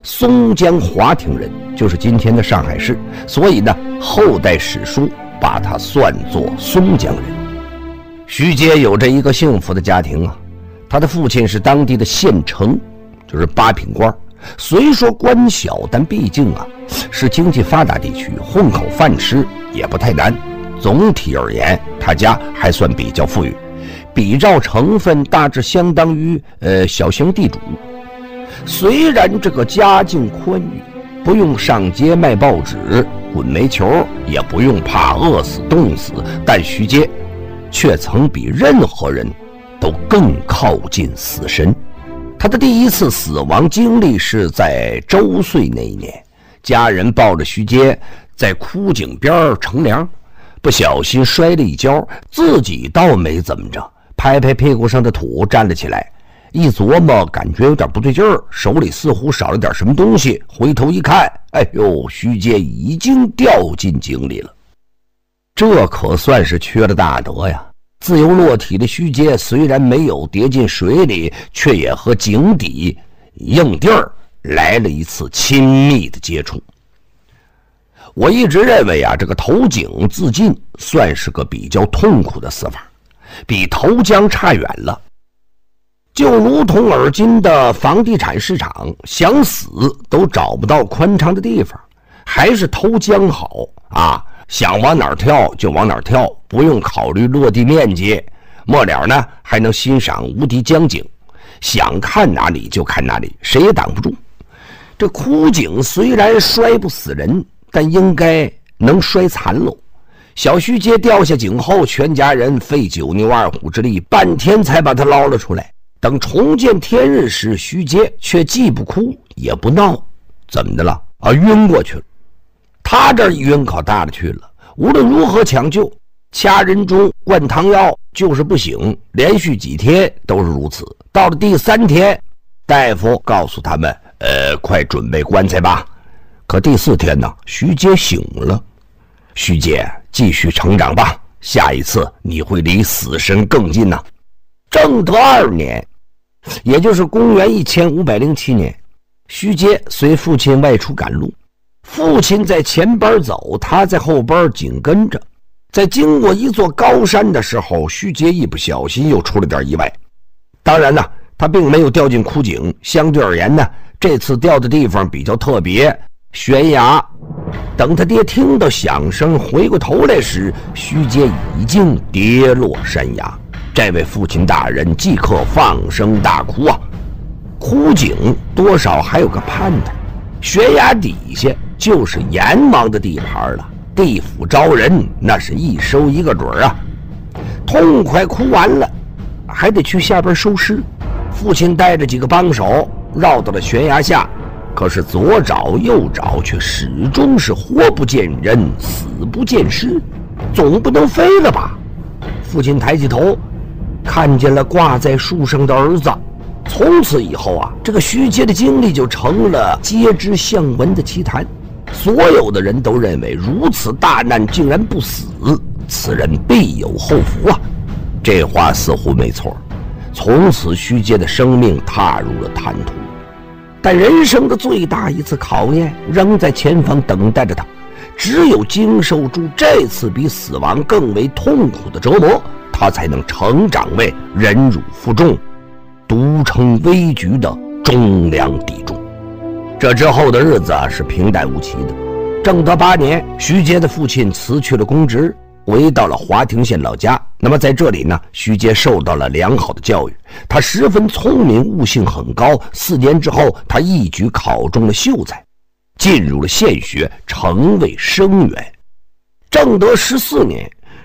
松江华亭人，就是今天的上海市，所以呢，后代史书把他算作松江人。徐阶有着一个幸福的家庭啊，他的父亲是当地的县丞，就是八品官。虽说官小，但毕竟是经济发达地区，混口饭吃也不太难。总体而言，他家还算比较富裕，比照成分大致相当于小型地主。虽然这个家境宽裕，不用上街卖报纸滚煤球，也不用怕饿死冻死，但徐阶却曾比任何人都更靠近死神。他的第一次死亡经历是在周岁那一年，家人抱着徐阶在枯井边乘凉，不小心摔了一跤，自己倒没怎么着，拍拍屁股上的土站了起来，一琢磨感觉有点不对劲儿，手里似乎少了点什么东西，回头一看，哎呦，徐阶已经掉进井里了。这可算是缺了大德呀！自由落体的徐阶虽然没有跌进水里，却也和井底硬地儿来了一次亲密的接触。我一直认为这个投井自尽算是个比较痛苦的死法，比投江差远了。就如同而今的房地产市场，想死都找不到宽敞的地方，还是投江好啊！想往哪儿跳就往哪儿跳，不用考虑落地面积，末了呢还能欣赏无敌江景，想看哪里就看哪里，谁也挡不住。这枯井虽然摔不死人，但应该能摔残喽。小徐阶掉下井后，全家人费九牛二虎之力，半天才把他捞了出来。等重见天日时，徐阶却既不哭也不闹，怎么的了？晕过去了。他这一晕可大了去了，无论如何抢救，掐人中灌汤药就是不醒，连续几天都是如此。到了第3天，大夫告诉他们快准备棺材吧。可第4天呢，徐阶醒了。徐阶，继续成长吧，下一次你会离死神更近呐。正德2年，也就是公元1507年，徐阶随父亲外出赶路，父亲在前边走，他在后边紧跟着。在经过一座高山的时候，徐阶一不小心又出了点意外。当然呢，他并没有掉进枯井，相对而言呢，这次掉的地方比较特别，悬崖。等他爹听到响声回过头来时，徐阶已经跌落山崖。这位父亲大人即刻放声大哭啊！枯井多少还有个盼头，悬崖底下就是阎王的地盘了，地府招人那是一收一个准啊！痛快哭完了，还得去下边收尸。父亲带着几个帮手绕到了悬崖下，可是左找右找，却始终是活不见人，死不见尸，总不能飞了吧？父亲抬起头，看见了挂在树上的儿子。从此以后这个徐阶的经历就成了皆知巷闻的奇谈。所有的人都认为，如此大难竟然不死，此人必有后福啊！这话似乎没错。从此徐阶的生命踏入了坦途，但人生的最大一次考验仍在前方等待着他。只有经受住这次比死亡更为痛苦的折磨，他才能成长为忍辱负重、独撑危局的忠良砥柱。这之后的日子是平淡无奇的。正德8年，徐阶的父亲辞去了公职，回到了华亭县老家。那么在这里呢，徐阶受到了良好的教育，他十分聪明，悟性很高。4年之后，他一举考中了秀才，进入了县学，成为生员。正德14年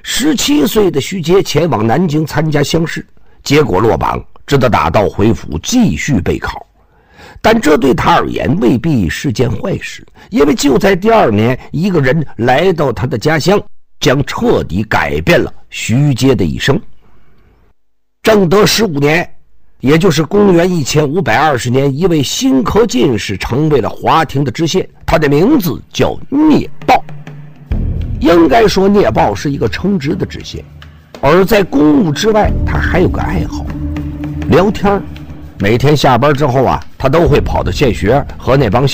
，17岁的徐阶前往南京参加乡试，结果落榜，只得打道回府继续备考。但这对他而言未必是件坏事，因为就在第2年，一个人来到他的家乡，将彻底改变了徐阶的一生。正德15年，也就是公元1520年，一位新科进士成为了华亭的知县，他的名字叫聂豹。应该说聂豹是一个称职的知县，而在公务之外，他还有个爱好，聊天。每天下班之后他都会跑到县学和那帮